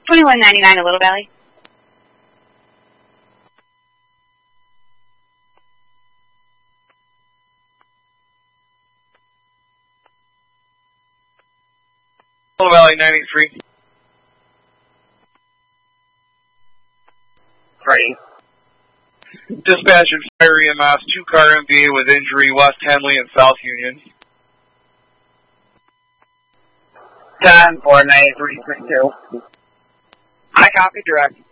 2199 Little Valley. Little Valley 93. Ready. Dispatch and fire EMS, 2-car MVA with injury, West Henley and South Union. 10-4-93-32. I copy direct.